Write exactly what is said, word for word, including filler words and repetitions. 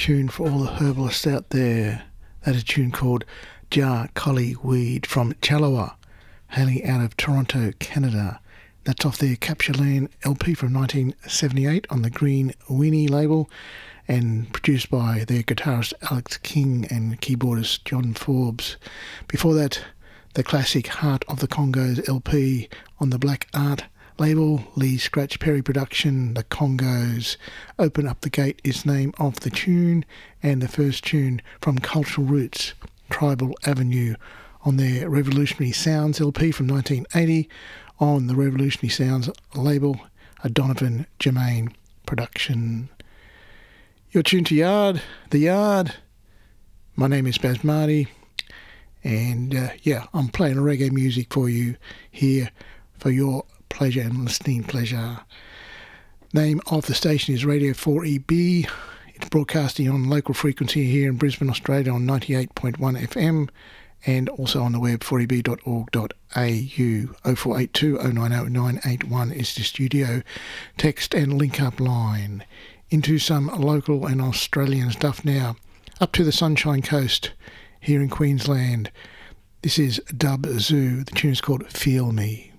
tune for all the herbalists out there. That is a tune called Jar Collie Weed from Chalawa, hailing out of Toronto, Canada. That's off their Capture Land L P from nineteen seventy-eight on the Green Weenie label, and produced by their guitarist Alex King and keyboardist John Forbes. Before that, the classic Heart of the Congos L P on the Black Art label, Lee Scratch Perry production, The Congos. Open Up the Gate is name of the tune, and the first tune from Cultural Roots, Tribal Avenue, on their Revolutionary Sounds L P from nineteen eighty on the Revolutionary Sounds label, a Donovan Germain production. You're tuned to Yard, The Yard. My name is Baz Marty, and uh, yeah, I'm playing reggae music for you here for your pleasure and listening pleasure. Name of the station is Radio four E B. It's broadcasting on local frequency here in Brisbane, Australia on ninety-eight point one F M, and also on the web four e b dot org dot a u. oh four eight two oh nine oh nine eight one is the studio text and link up line. Into some local and Australian stuff now. Up to the Sunshine Coast here in Queensland. This is Dub Zoo. The tune is called Feel Me.